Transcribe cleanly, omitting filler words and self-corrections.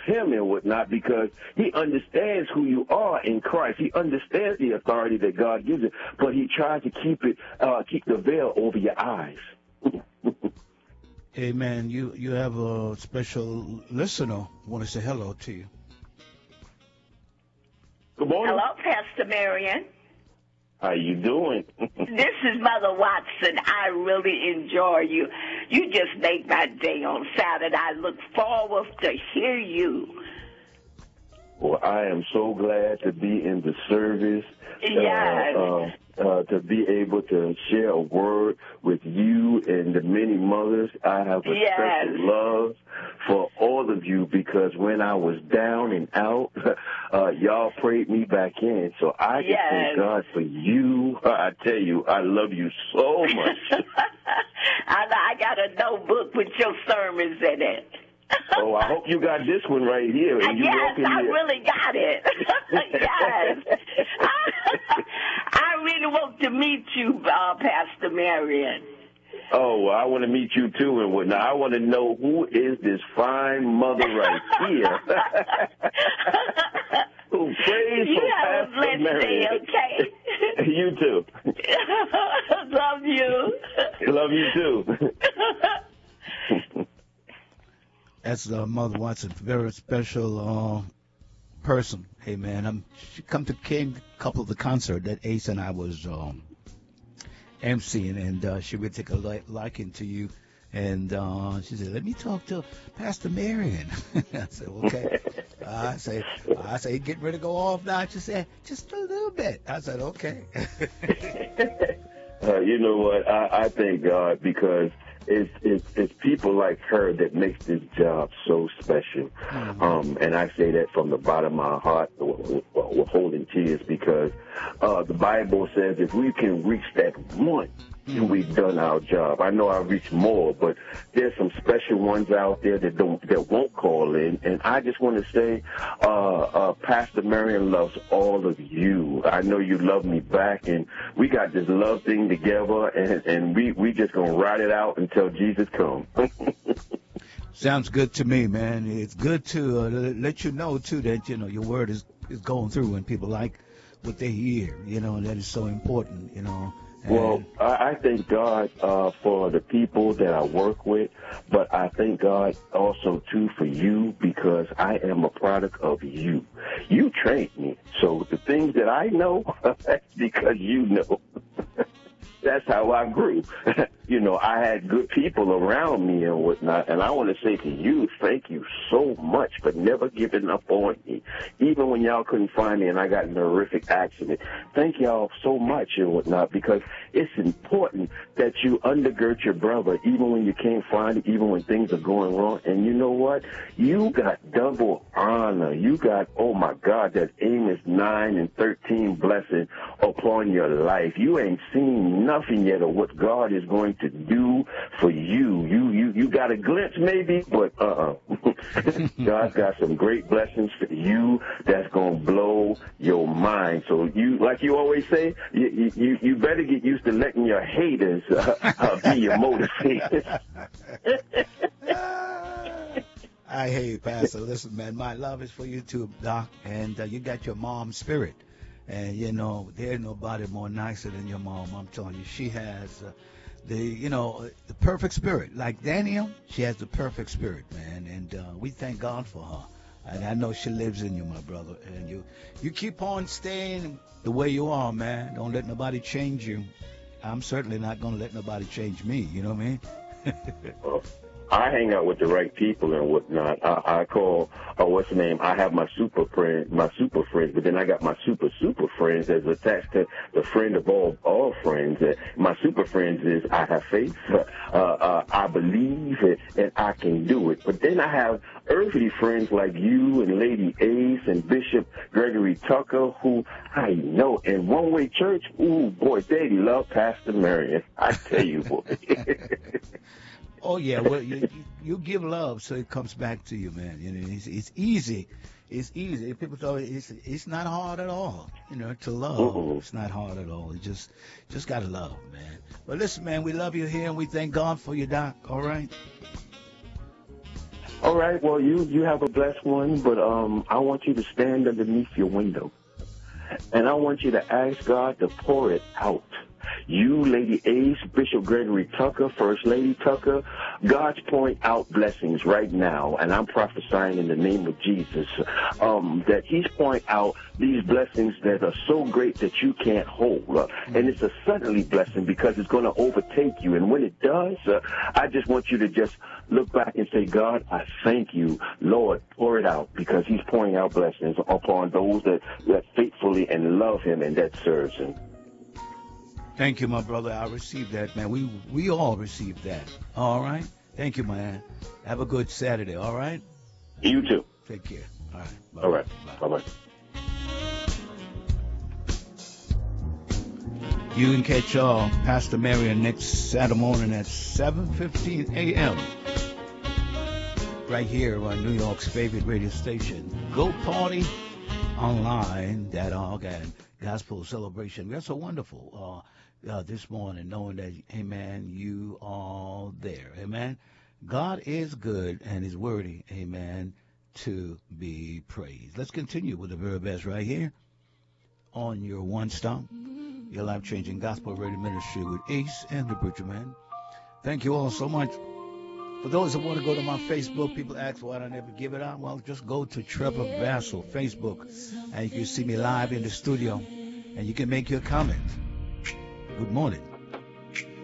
him and whatnot, because he understands who you are in Christ. He understands the authority that God gives it, but he tries to keep the veil over your eyes. Amen. You have a special listener want to say hello to you. Good morning. Hello, Pastor Marion. How you doing? This is Mother Watson. I really enjoy you. You just make my day on Saturday. I look forward to hear you. Well, I am so glad to be in the service. Yes. To be able to share a word with you and the many mothers. I have a special love for all of you, because when I was down and out, y'all prayed me back in. So I just thank God for you. I tell you, I love you so much. I got a notebook with your sermons in it. Oh, I hope you got this one right here. And you yes, I really got it. Yes. I really want to meet you, Pastor Marion. Oh, well, I want to meet you too and whatnot. I want to know who is this fine mother right here who prays for Pastor Marion. Okay. You too. Love you. Love you too. That's Mother Watson, very special person. Hey, man, she came a couple of the concert that Ace and I was emceeing, and she would take a liking to you. And she said, "Let me talk to Pastor Marion." I said, "Okay." I say, "Getting ready to go off now?" She said, "Just a little bit." I said, "Okay." You know what? I thank God, because it's people like her that makes this job so special. And I say that from the bottom of my heart, we're holding tears, because the Bible says if we can reach that one, then we've done our job. I know I reach more, but there's some special ones out there that won't call in. And I just want to say, Pastor Marion loves all of you. I know you love me back, and we got this love thing together, and we just gonna ride it out until Jesus comes. Sounds good to me, man. It's good to let you know too that your word is going through, and people like what they hear. And that is so important. Well, I thank God for the people that I work with, but I thank God also, too, for you, because I am a product of you. You trained me. So the things that I know, that's because you know. That's how I grew. I had good people around me and whatnot, and I want to say to you, thank you so much for never giving up on me. Even when y'all couldn't find me and I got in a horrific accident, thank y'all so much and whatnot, because it's important that you undergird your brother even when you can't find it, even when things are going wrong. And you know what? You got double honor. You got, oh my God, that Amos 9 and 13 blessing upon your life. You ain't seen nothing yet of what God is going to do for you. You got a glimpse maybe, but God's got some great blessings for you that's going to blow your mind. So you, like you always say, you better get used to letting your haters be your motivators. I hear you, Pastor. Listen, man, my love is for you too, Doc, and you got your mom's spirit. And, there's nobody more nicer than your mom. I'm telling you, she has the perfect spirit. Like Danielle, she has the perfect spirit, man. And we thank God for her. And I know she lives in you, my brother. And you keep on staying the way you are, man. Don't let nobody change you. I'm certainly not going to let nobody change me. You know what I mean? I hang out with the right people and whatnot. I call, what's the name? I have my super friends, but then I got my super friends that's attached to the friend of all friends. My super friends is I have faith, I believe, and I can do it. But then I have earthly friends like you and Lady Ace and Bishop Gregory Tucker, who I know. And One Way Church, ooh, boy, they love Pastor Marion. I tell you, boy. Oh, yeah. Well, you give love, so it comes back to you, man. It's easy. It's easy. People tell me it's not hard at all, to love. Mm-mm. It's not hard at all. You just got to love, man. But listen, man, we love you here, and we thank God for you, Doc. All right? All right, well, you have a blessed one, but I want you to stand underneath your window, and I want you to ask God to pour it out. You, Lady Ace, Bishop Gregory Tucker, First Lady Tucker, God's pouring out blessings right now, and I'm prophesying in the name of Jesus that he's pouring out these blessings that are so great that you can't hold. And it's a suddenly blessing because it's going to overtake you. And when it does, I just want you to just look back and say, God, I thank you. Lord, pour it out, because he's pouring out blessings upon those that faithfully and love him and that serves him. Thank you, my brother. I received that, man. We all received that. All right. Thank you, man. Have a good Saturday. All right. You too. Take care. All right. Bye. All right. Bye. Bye-bye. You can catch Pastor Marion next Saturday morning at 7:15 a.m. right here on New York's favorite radio station, Go Party Online.org and Gospel Celebration. We're so wonderful this morning knowing that, amen, you are there. Amen. God is good and is worthy, amen, to be praised. Let's continue with the very best right here on your One Stop, your life-changing gospel radio ministry with Ace and the Preacher Man. Thank you all so much. For those that want to go to my Facebook, people ask why I never give it out. Well, just go to Trevor Vassell Facebook, and you can see me live in the studio, and you can make your comment. Good morning.